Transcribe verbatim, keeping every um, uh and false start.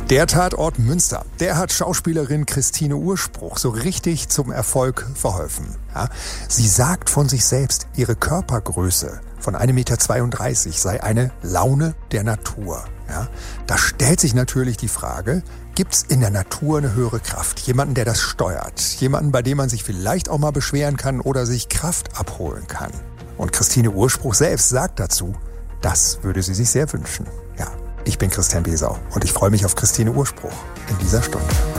Der Tatort Münster, der hat Schauspielerin Christine Urspruch so richtig zum Erfolg verholfen. Ja, sie sagt von sich selbst, ihre Körpergröße von ein Meter zweiunddreißig sei eine Laune der Natur. Ja, da stellt sich natürlich die Frage, gibt es in der Natur eine höhere Kraft? Jemanden, der das steuert? Jemanden, bei dem man sich vielleicht auch mal beschweren kann oder sich Kraft abholen kann? Und Christine Urspruch selbst sagt dazu, das würde sie sich sehr wünschen. Ja. Ich bin Christian Besau und ich freue mich auf Christine Urspruch in dieser Stunde.